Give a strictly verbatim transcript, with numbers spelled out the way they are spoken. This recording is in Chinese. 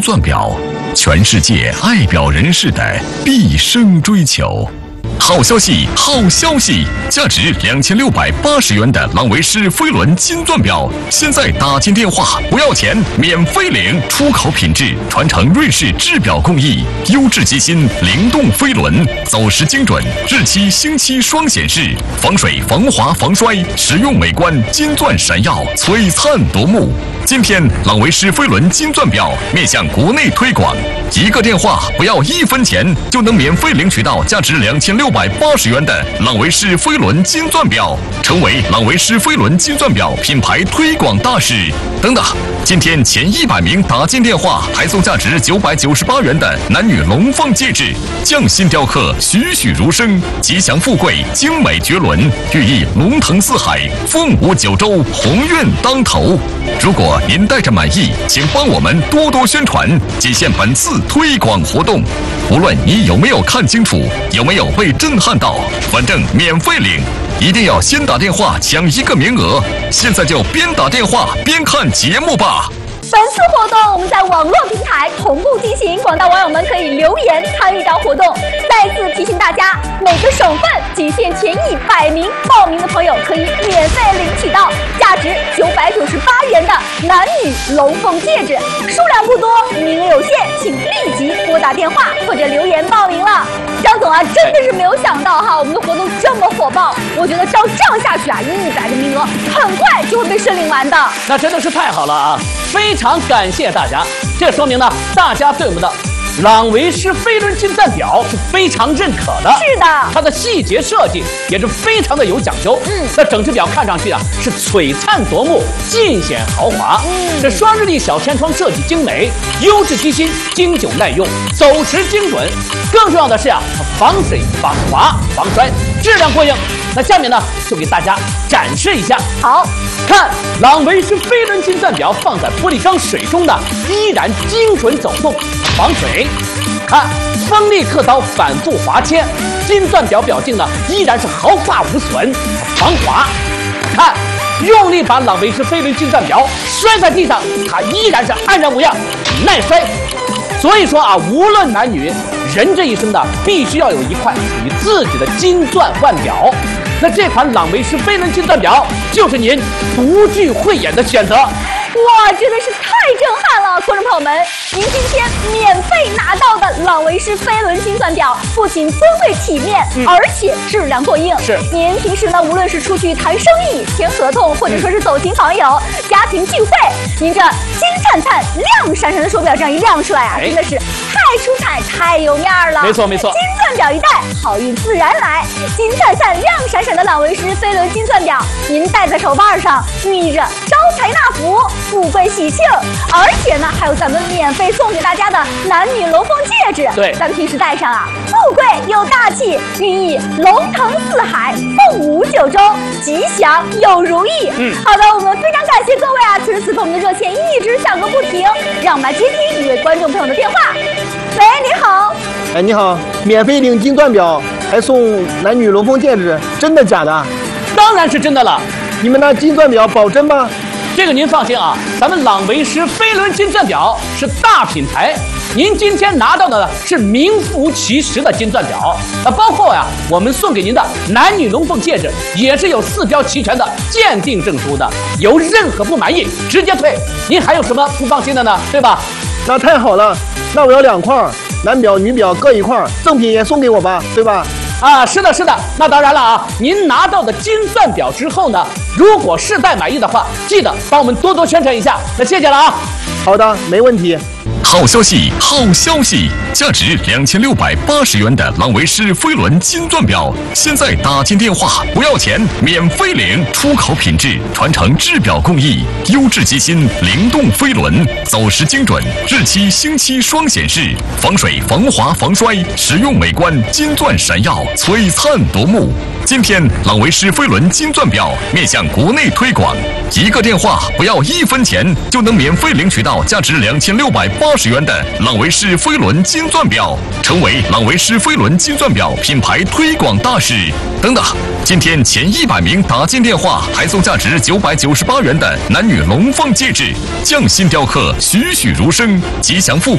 钻表，全世界爱表人士的毕生追求。好消息，好消息！价值两千六百八十元的朗维诗飞轮金钻表，现在打进电话不要钱，免费领。出口品质，传承瑞士制表工艺，优质机芯，灵动飞轮，走时精准，日期星期双显示，防水、防滑、防摔，实用美观，金钻闪耀，璀璨夺目。今天，朗维诗飞轮金钻表面向国内推广，一个电话不要一分钱，就能免费领取到价值两千六百八十元的朗维诗飞轮金钻表，成为朗维诗飞轮金钻表品牌推广大使。等等，今天前一百名打进电话，还送价值九百九十八元的男女龙凤戒指，匠心雕刻，栩栩如生，吉祥富贵，精美绝伦，寓意龙腾四海，凤舞九州，鸿运当头。如果您带着满意，请帮我们多多宣传，仅限本次推广活动。无论你有没有看清楚，有没有被震撼到，反正免费领，一定要先打电话抢一个名额。现在就边打电话边看节目吧。 本次活动我们在网络平台同步进行，广大网友们可以留言参与到活动。再次提醒大家，每个省份仅限前一百名报名的朋友可以免费领取到价值九百九十八元的男女龙凤戒指，数量不多，名额有限，请立即拨打电话或者留言报名了。张总啊，真的是没有想到哈，我们的活动这么火爆，我觉得照这样下去啊，一百个名额很快就会被申领完的。 那真的是太好了啊！非常感谢大家，这说明呢，大家对我们的朗维诗飞轮金钻表是非常认可的。 是的， 它的细节设计也是非常的有讲究。嗯，那整只表看上去啊是璀璨夺目，尽显豪华。嗯，这双日历小天窗设计精美，优质机芯，经久耐用，走时精准。更重要的是啊，防水、防滑、防摔，质量过硬。那下面呢，就给大家展示一下。 好， 看朗维诗飞轮金钻表放在玻璃缸水中呢，依然精准走动，防水。看锋利刻刀反复划切，金钻表表径呢依然是毫发无损，防滑。看用力把朗维诗飞轮金钻表摔在地上，它依然是安然无恙，耐摔。所以说啊，无论男女，人这一生呢，必须要有一块属于自己的金钻腕表。那这款朗维诗飞轮金钻表就是您独具慧眼的选择。 哇，真的是太震撼了！观众朋友们，您今天免费拿到的朗维诗飞轮金钻表，不仅尊贵体面，嗯、而且质量过硬。 是， 您平时呢，无论是出去谈生意、签合同，或者说是走亲访友、嗯、家庭聚会，您这金灿灿、亮闪闪的手表这样一亮出来啊，哎、真的是太出彩、太有面儿了。 没错没错， 金钻表一戴，好运自然来。金灿灿、亮闪闪的朗维诗飞轮金钻表，您戴在手腕上，寓意着招财纳福。富贵喜庆，而且呢，还有咱们免费送给大家的男女龙凤戒指。 对， 咱们平时戴上啊，富贵又大气，寓意龙腾四海，凤舞九州，吉祥又如意。嗯，好的，我们非常感谢各位啊，此时此刻我们的热线一直响个不停，让我们来接听一位观众朋友的电话。喂，你好。 哎，你好，免费领金钻表，还送男女龙凤戒指，真的假的？ 当然是真的了。 你们那金钻表保真吗？ 这个您放心啊，咱们朗维诗飞轮金钻表是大品牌，您今天拿到的是名副其实的金钻表。那包括呀、啊，我们送给您的男女龙凤戒指也是有四标齐全的鉴定证书的，有任何不满意直接退。您还有什么不放心的呢？对吧？ 那太好了，那我要两块，男表女表各一块，赠品也送给我吧，对吧？ 啊，是的，是的。那当然了啊，您拿到的金钻表之后呢，如果试戴满意的话，记得帮我们多多宣传一下。那谢谢了啊。 好的，没问题。 好消息，好消息！价值两千六百八十元的朗维诗飞轮金钻表，现在打进电话不要钱，免费领。出口品质，传承制表工艺，优质机芯，灵动飞轮，走时精准，日期星期双显示，防水、防滑、防摔，实用美观，金钻闪耀，璀璨夺目。今天朗维诗飞轮金钻表面向国内推广，一个电话不要一分钱，就能免费领取到价值两千六百八十元的朗维诗飞轮金钻表，成为朗维诗飞轮金钻表品牌推广大使。等等，今天前一百名打进电话，还送价值九百九十八元的男女龙凤戒指，匠心雕刻，栩栩如生，吉祥富。